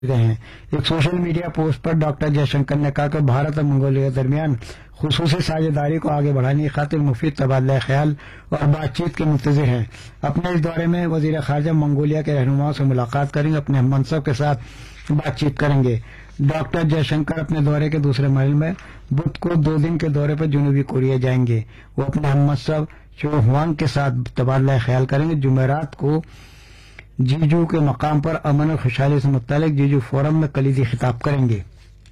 گئے ہیں۔ ایک سوشل میڈیا پوسٹ پر ڈاکٹر جے شنکر نے کہا کہ بھارت اور منگولیا کے درمیان خصوصی ساجھیداری کو آگے بڑھانے کی خاطر مفید تبادلہ خیال اور بات چیت کے منتظر ہیں۔ اپنے اس دورے میں وزیر خارجہ منگولیا کے رہنماؤں سے ملاقات کریں گے، اپنے ہم منصب کے ساتھ بات چیت کریں گے۔ ڈاکٹر جے شنکر اپنے دورے کے دوسرے مرحلے میں بدھ کو 2 دن کے دورے پر جنوبی کوریا جائیں گے۔ وہ اپنے ہم منصب چو ہوانگ کے ساتھ تبادلہ خیال کریں گے۔ جمعرات کو جیجو کے مقام پر امن اور خوشحالی سے متعلق جیجو فورم میں کلیدی خطاب کریں گے۔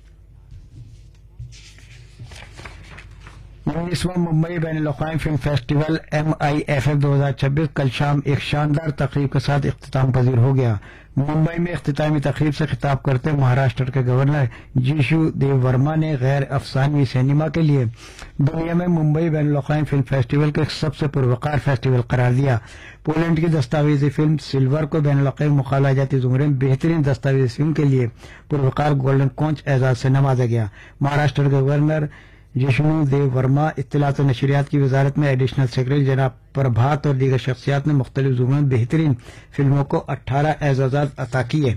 19واں ممبئی بین الاقوامی فلم فیسٹیول MIFF 2026 کل شام ایک شاندار تقریب کے ساتھ اختتام پذیر ہو گیا۔ ممبئی میں اختتامی تقریب سے خطاب کرتے مہاراشٹر کے گورنر جیشو دیو ورما نے غیر افسانوی سینما کے لیے دنیا میں ممبئی بین الاقوامی فلم فیسٹیول کو ایک سب سے پروقار فیسٹیول قرار دیا۔ پولینڈ کی دستاویزی فلم سلور کو بین الاقوامی مقابلہ جاتی زمرے میں بہترین دستاویزی فلم کے لیے پروقار گولڈن کونچ اعزاز سے نوازا گیا۔ مہاراشٹر کے گورنر جیشنو دیو ورما، اطلاعات و نشریات کی وزارت میں ایڈیشنل سیکرٹری جناب پربھات اور دیگر شخصیات نے مختلف زمروں میں بہترین فلموں کو 18 اعزازات عطا کیے۔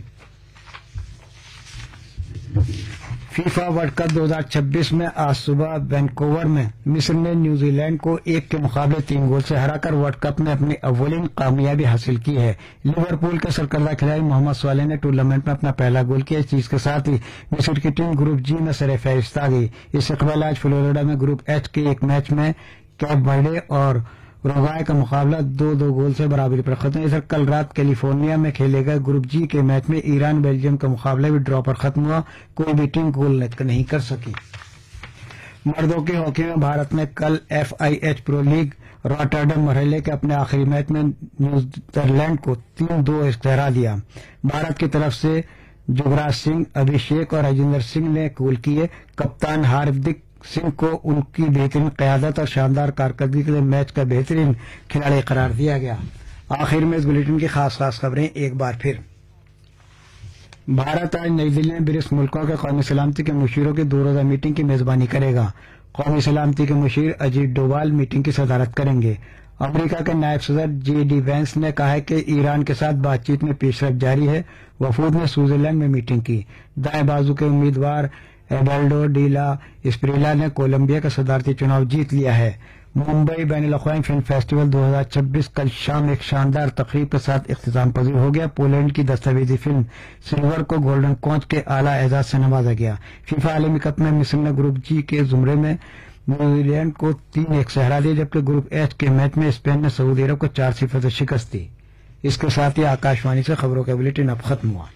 فیفا ورلڈ کپ 2026 میں آج صبح وینکوور میں مصر نے نیوزی لینڈ کو 1 کے مقابلے 3 گول سے ہرا کر ورلڈ کپ میں اپنی اولین کامیابی حاصل کی ہے۔ لیورپول کے سرکردہ کھلاڑی محمد صالح نے ٹورنامنٹ میں اپنا پہلا گول کیا۔ اس چیز کے ساتھ ہی مصر کی ٹیم گروپ جی میں سر فہرست آ گئی۔ اس سے قبل آج فلوریڈا میں گروپ ایچ کے ایک میچ میں کیپ ورڈے اور روگائے کا مقابلہ 2-2 گول سے برابری پر ختم۔ ادھر کل رات کیلیفورنیا میں کھیلے گئے گروپ جی کے میچ میں ایران بیلجیم کا مقابلہ بھی ڈرا پر ختم ہوا، کوئی بھی ٹیم گول نہیں کر سکی۔ مردوں کی ہاکی میں بھارت نے کل FIH پرو لیگ راٹرڈم مرحلے کے اپنے آخری میچ میں نیوزیلینڈ کو 3-2 سے ہرا دیا۔ بھارت کی طرف سے جگراج سنگھ، ابھیشیک اور راجندر سنگھ نے گول کیے۔ کپتان ہاردک سنگھ کو ان کی بہترین قیادت اور شاندار کارکردگی کے لیے میچ کا بہترین کھلاڑی قرار دیا گیا۔ آخر میں اس بلیٹن کی خاص خبریں ایک بار پھر۔ بھارت آج نئی دلی میں برکس ملکوں کے قومی سلامتی کے مشیروں کی 2 روزہ میٹنگ کی میزبانی کرے گا۔ قومی سلامتی کے مشیر اجیت ڈوبال میٹنگ کی صدارت کریں گے۔ امریکہ کے نائب صدر JD وینس نے کہا ہے کہ ایران کے ساتھ بات چیت میں پیش رفت جاری ہے۔ وفود نے سوئٹزرلینڈ میں میٹنگ کی۔ دائیں بازو کے امیدوار ایبالڈو ڈی لا اسپریلا نے کولمبیا کا صدارتی چناؤ جیت لیا ہے۔ ممبئی بین الاقوامی فلم فیسٹیول 2026 کل شام ایک شاندار تقریب کے ساتھ اختتام پذیر ہو گیا۔ پولینڈ کی دستاویزی فلم سلور کو گولڈن کونچ کے اعلیٰ اعزاز سے نوازا گیا۔ فیفا عالمی کپ میں مصر نے گروپ جی کے زمرے میں نیوزی لینڈ کو 3-1 سے ہرا دیا، جبکہ گروپ ایچ کے میچ میں اسپین نے سعودی عرب کو 4-0 سے شکست دی۔ اس کے ساتھ ہی آکاشوانی سے خبروں کا بلیٹن اب ختم ہوا۔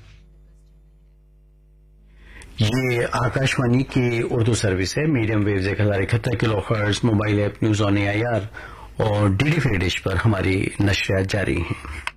یہ آکاشوانی کی اردو سروس ہے۔ Medium views 1071 kilo hertz, mobile app news on AIR اور DD free dish پر ہماری نشریات جاری ہیں۔